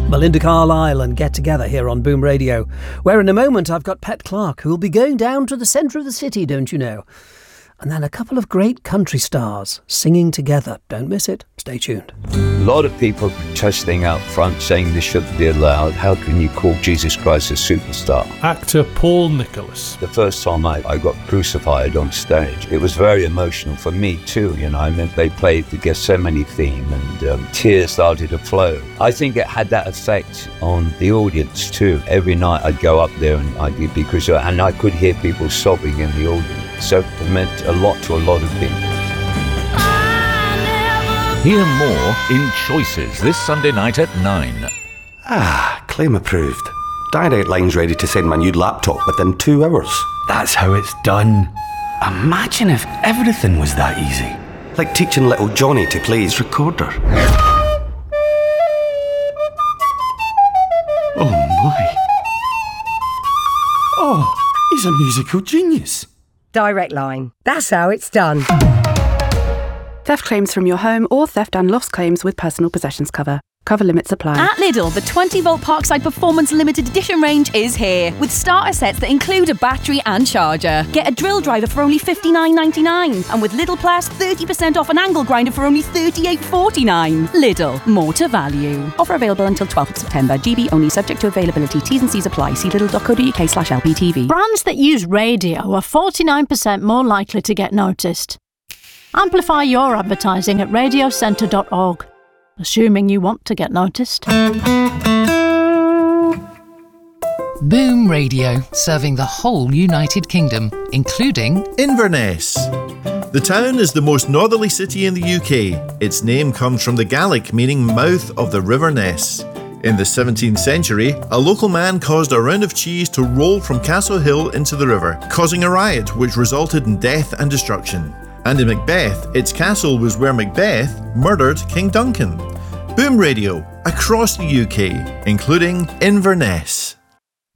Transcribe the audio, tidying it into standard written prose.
Belinda Carlisle and Get Together here on Boom Radio, where in a moment I've got Pet Clark, who will be going down to the centre of the city, don't you know? And then a couple of great country stars singing together. Don't miss it. Stay tuned. A lot of people protesting out front saying this shouldn't be allowed. How can you call Jesus Christ a superstar? Actor Paul Nicholas. The first time I got crucified on stage, it was very emotional for me too. You know, I mean, they played the Gethsemane theme and tears started to flow. I think it had that effect on the audience too. Every night I'd go up there and I'd be crucified, and I could hear people sobbing in the audience. So it meant a lot to a lot of people. Hear more in Choices this Sunday night at 9. Claim approved. Direct Line's ready to send my new laptop within 2 hours. That's how it's done. Imagine if everything was that easy. Like teaching little Johnny to play his recorder. Oh my. Oh, he's a musical genius. Direct Line. That's how it's done. Theft claims from your home or theft and loss claims with personal possessions cover. Cover limits apply. At Lidl, the 20-volt Parkside Performance Limited Edition range is here, with starter sets that include a battery and charger. Get a drill driver for only $59.99, and with Lidl Plus, 30% off an angle grinder for only $38.49. Lidl, more to value. Offer available until 12th of September. GB only, subject to availability. T's and C's apply. See lidl.co.uk/LPTV. Brands that use radio are 49% more likely to get noticed. Amplify your advertising at radiocentre.org. Assuming you want to get noticed. Boom Radio, serving the whole United Kingdom, including Inverness. The town is the most northerly city in the UK. Its name comes from the Gaelic meaning mouth of the River Ness. In the 17th century, a local man caused a round of cheese to roll from Castle Hill into the river, causing a riot which resulted in death and destruction. And in Macbeth, its castle was where Macbeth murdered King Duncan. Boom Radio, across the UK, including Inverness.